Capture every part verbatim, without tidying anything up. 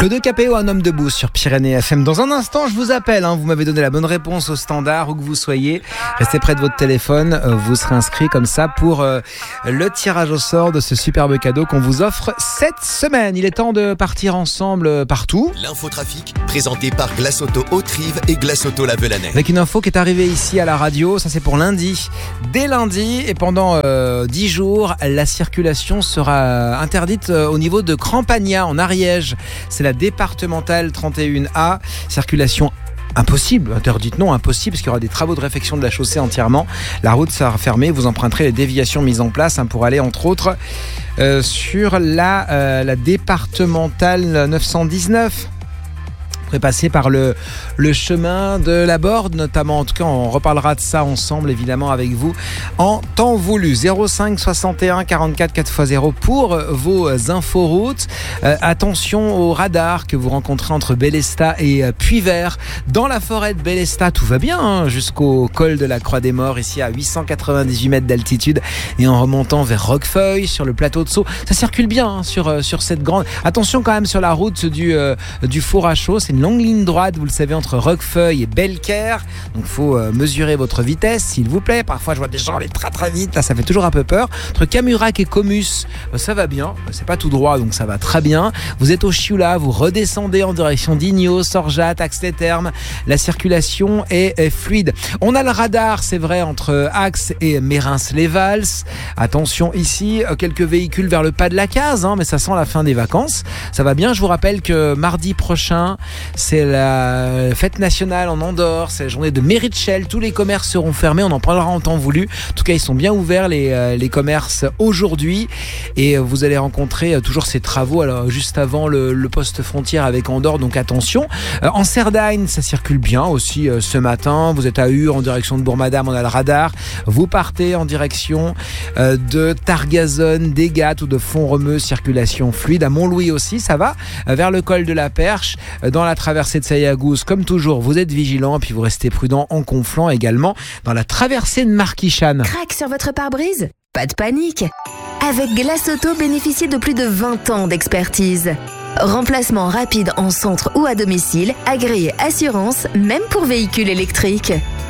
Feu de Capéo, un homme debout sur Pyrénées F M. Dans un instant, je vous appelle. Hein, vous m'avez donné la bonne réponse au standard, où que vous soyez. Restez près de votre téléphone. Euh, vous serez inscrit comme ça pour euh, le tirage au sort de ce superbe cadeau qu'on vous offre cette semaine. Il est temps de partir ensemble partout. L'infotrafic, présenté par Glace Auto Haute-Rive et Glace Auto La Velanais. Avec une info qui est arrivée ici à la radio. Ça, c'est pour lundi. Dès lundi et pendant euh, dix jours, la circulation sera interdite euh, au niveau de Crampagna, en Ariège. C'est la départementale trente et un A, circulation impossible, interdite non, impossible, parce qu'il y aura des travaux de réfection de la chaussée entièrement. La route sera fermée, vous emprunterez les déviations mises en place hein, pour aller entre autres euh, sur la, euh, la départementale neuf cent dix-neuf. Vous pourrez passer par le, le chemin de la Borde notamment. En tout cas, on reparlera de ça ensemble évidemment avec vous en temps voulu. zéro cinq soixante et un quarante-quatre quatre fois zéro pour vos inforoutes. Euh, attention au radar que vous rencontrez entre Bélestat et euh, Puyvert. Dans la forêt de Bélestat, tout va bien hein, jusqu'au col de la Croix des Morts, ici à huit cent quatre-vingt-dix-huit mètres d'altitude. Et en remontant vers Roquefeuille, sur le plateau de Sceaux, ça circule bien hein, sur, euh, sur cette grande... Attention quand même sur la route du, euh, du Four à Chaux, c'est une longue ligne droite, vous le savez, entre Roquefeuille et Belcaire. Donc il faut euh, mesurer votre vitesse, s'il vous plaît. Parfois, je vois des gens aller très très vite. Là, ça fait toujours un peu peur. Entre Camurac et Comus, euh, ça va bien. C'est pas tout droit, donc ça va très bien. Vous êtes au Chioula, vous redescendez en direction d'Igno, Sorjat, Axe-les-Thermes. La circulation est, est fluide. On a le radar, c'est vrai, entre Axe et Mérins-les-Vals. Attention ici, euh, quelques véhicules vers le pas de la case, hein, mais ça sent la fin des vacances. Ça va bien. Je vous rappelle que mardi prochain, c'est la fête nationale en Andorre, c'est la journée de Meritschel, tous les commerces seront fermés, on en parlera en temps voulu. En tout cas, ils sont bien ouverts les, euh, les commerces aujourd'hui et vous allez rencontrer euh, toujours ces travaux alors, juste avant le, le poste frontière avec Andorre, donc attention. Euh, en Cerdagne, ça circule bien aussi euh, ce matin, vous êtes à Ur en direction de Bourg-Madame, on a le radar, vous partez en direction euh, de Targazonne, d'Egat ou de Font-Romeu, circulation fluide. À Montlouis aussi, ça va, euh, vers le col de la Perche, euh, dans la traversée de Sayagouz, comme toujours, vous êtes vigilants, puis vous restez prudents en conflant également dans la traversée de Marquichane. Crac sur votre pare-brise ? Pas de panique. Avec Glace Auto, bénéficiez de plus de vingt ans d'expertise. Remplacement rapide en centre ou à domicile, agréé assurance, même pour véhicules électriques.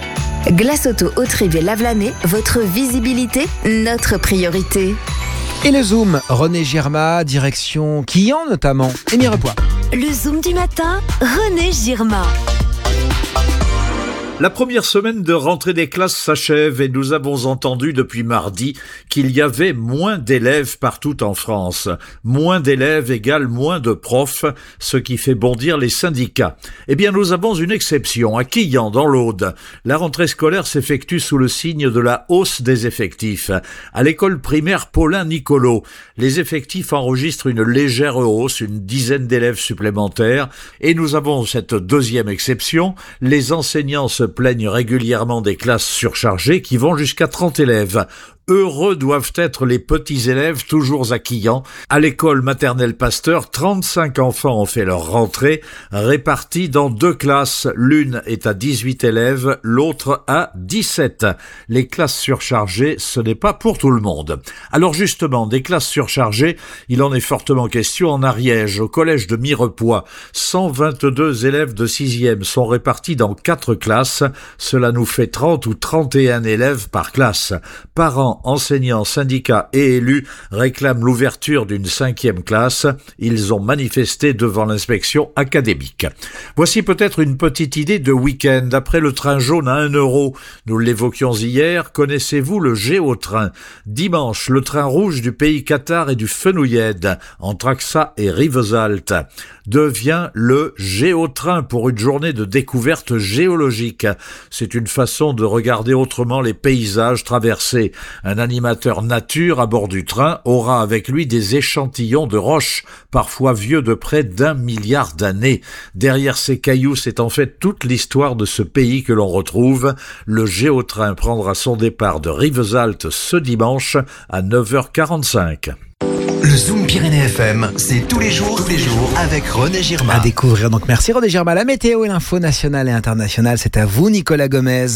Glace Auto Haute-Rive et La Velanais, votre visibilité, notre priorité. Et le Zoom, René Girma, direction Quillan notamment, et Mirepoix. Le Zoom du matin, René Girma. La première semaine de rentrée des classes s'achève et nous avons entendu depuis mardi qu'il y avait moins d'élèves partout en France. Moins d'élèves égale moins de profs, ce qui fait bondir les syndicats. Eh bien, nous avons une exception, à Quillan, dans l'Aude. La rentrée scolaire s'effectue sous le signe de la hausse des effectifs. À l'école primaire Paulin-Nicolo, les effectifs enregistrent une légère hausse, une dizaine d'élèves supplémentaires. Et nous avons cette deuxième exception, les enseignants se plaignent régulièrement des classes surchargées qui vont jusqu'à trente élèves. Heureux doivent être les petits élèves toujours à Quillan. À l'école maternelle Pasteur, trente-cinq enfants ont fait leur rentrée, répartis dans deux classes. L'une est à dix-huit élèves, l'autre à dix-sept. Les classes surchargées, ce n'est pas pour tout le monde. Alors justement, des classes surchargées, il en est fortement question en Ariège, au collège de Mirepoix. cent vingt-deux élèves de sixième sont répartis dans quatre classes. Cela nous fait trente ou trente et un élèves par classe. Parents, enseignants, syndicats et élus réclament l'ouverture d'une cinquième classe. Ils ont manifesté devant l'inspection académique. Voici peut-être une petite idée de week-end. Après le train jaune à un euro, nous l'évoquions hier, connaissez-vous le Géotrain? Dimanche, le train rouge du pays Qatar et du Fenouillède, entre Axa et Rivesaltes, devient le Géotrain pour une journée de découverte géologique. C'est une façon de regarder autrement les paysages traversés. Un animateur nature à bord du train aura avec lui des échantillons de roches, parfois vieux de près d'un milliard d'années. Derrière ces cailloux, c'est en fait toute l'histoire de ce pays que l'on retrouve. Le Géotrain prendra son départ de Rivesaltes ce dimanche à neuf heures quarante-cinq. Le Zoom Pyrénées F M, c'est tous les jours, tous les jours avec René Girma. À découvrir donc. Merci René Girma. La météo et l'info nationale et internationale, c'est à vous Nicolas Gomez.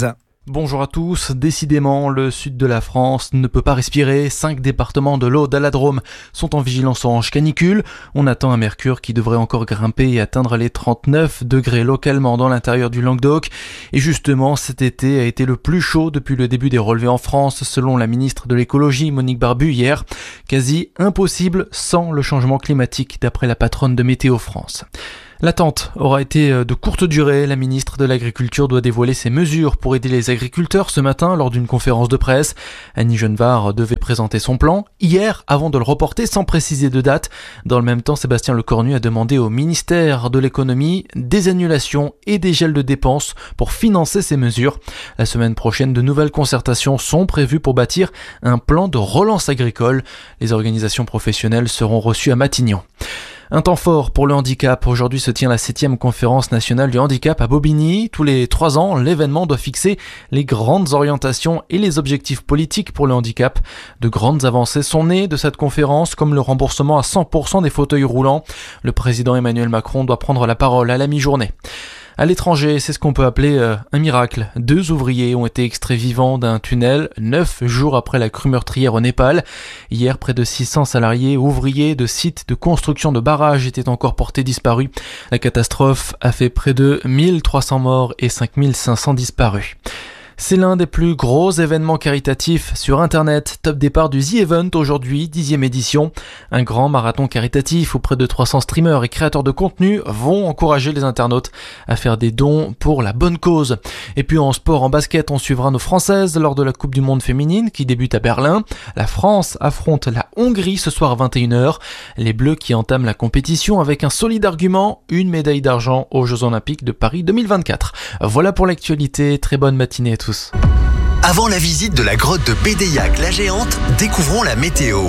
Bonjour à tous. Décidément, le sud de la France ne peut pas respirer. Cinq départements de l'Aude à la Drôme sont en vigilance orange canicule. On attend un mercure qui devrait encore grimper et atteindre les trente-neuf degrés localement dans l'intérieur du Languedoc. Et justement, cet été a été le plus chaud depuis le début des relevés en France, selon la ministre de l'écologie Monique Barbu hier. Quasi impossible sans le changement climatique, d'après la patronne de Météo France. L'attente aura été de courte durée. La ministre de l'Agriculture doit dévoiler ses mesures pour aider les agriculteurs ce matin lors d'une conférence de presse. Annie Genevard devait présenter son plan hier avant de le reporter sans préciser de date. Dans le même temps, Sébastien Lecornu a demandé au ministère de l'économie des annulations et des gels de dépenses pour financer ces mesures. La semaine prochaine, de nouvelles concertations sont prévues pour bâtir un plan de relance agricole. Les organisations professionnelles seront reçues à Matignon. Un temps fort pour le handicap. Aujourd'hui se tient la septième conférence nationale du handicap à Bobigny. Tous les trois ans, l'événement doit fixer les grandes orientations et les objectifs politiques pour le handicap. De grandes avancées sont nées de cette conférence, comme le remboursement à cent pour cent des fauteuils roulants. Le président Emmanuel Macron doit prendre la parole à la mi-journée. À l'étranger, c'est ce qu'on peut appeler euh, un miracle. Deux ouvriers ont été extraits vivants d'un tunnel neuf jours après la crue meurtrière au Népal. Hier, près de six cents salariés ouvriers de sites de construction de barrages étaient encore portés disparus. La catastrophe a fait près de mille trois cents morts et cinq mille cinq cents disparus. C'est l'un des plus gros événements caritatifs sur Internet. Top départ du The Event aujourd'hui, dixième édition. Un grand marathon caritatif où près de trois cents streamers et créateurs de contenu vont encourager les internautes à faire des dons pour la bonne cause. Et puis en sport, en basket, on suivra nos Françaises lors de la Coupe du Monde féminine qui débute à Berlin. La France affronte la Hongrie ce soir à vingt et une heures. Les Bleus qui entament la compétition avec un solide argument, une médaille d'argent aux Jeux Olympiques de Paris deux mille vingt-quatre. Voilà pour l'actualité. Très bonne matinée à tous. Avant la visite de la grotte de Bédéiac la Géante, découvrons la météo.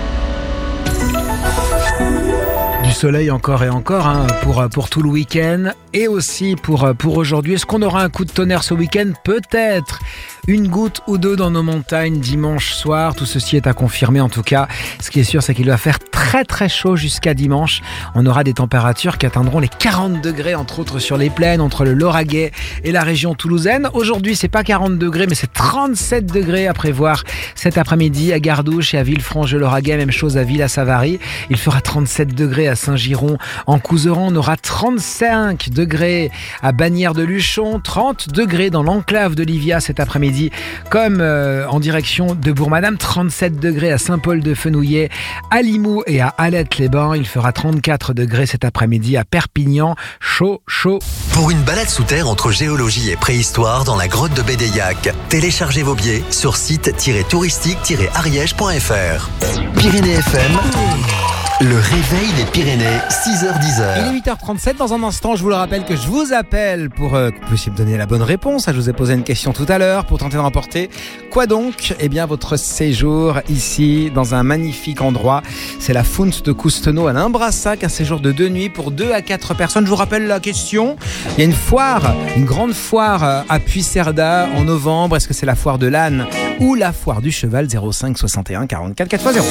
Du soleil encore et encore hein, pour, pour tout le week-end et aussi pour, pour aujourd'hui. Est-ce qu'on aura un coup de tonnerre ce week-end ? Peut-être une goutte ou deux dans nos montagnes dimanche soir. Tout ceci est à confirmer en tout cas. Ce qui est sûr, c'est qu'il va faire très très chaud jusqu'à dimanche. On aura des températures qui atteindront les quarante degrés, entre autres sur les plaines, entre le Lauragais et la région toulousaine. Aujourd'hui, c'est pas quarante degrés, mais c'est trente-sept degrés à prévoir cet après-midi à Gardouche et à Villefranche-de-Lauragais. Même chose à Villa-Savary. Il fera trente-sept degrés à Saint-Giron. En Couseran, on aura trente-cinq degrés à Bagnères-de-Luchon, trente degrés dans l'enclave de Livia cet après-midi, comme euh, en direction de Bourg-Madame, trente-sept degrés à Saint-Paul-de-Fenouillet, à Limoux et à Alette-les-Bains. Il fera trente-quatre degrés cet après-midi à Perpignan. Chaud, chaud. Pour une balade sous terre entre géologie et préhistoire dans la grotte de Bédéiac, téléchargez vos billets sur site touristique tiret ariège point f r. Pyrénées F M, le réveil des Pyrénées, six heures dix. Il est huit heures trente-sept. Dans un instant, je vous le rappelle que je vous appelle pour euh, que vous puissiez me donner la bonne réponse. Je vous ai posé une question tout à l'heure pour tenter de remporter. Quoi donc ? Eh bien, votre séjour ici, dans un magnifique endroit. C'est la Fount de Coustenot à Limbrassac, un séjour de deux nuits pour deux à quatre personnes. Je vous rappelle la question. Il y a une foire, une grande foire à Puigcerdà en novembre. Est-ce que c'est la foire de l'âne ou la foire du cheval ? Zéro cinq soixante et un quarante-quatre quatre fois zéro.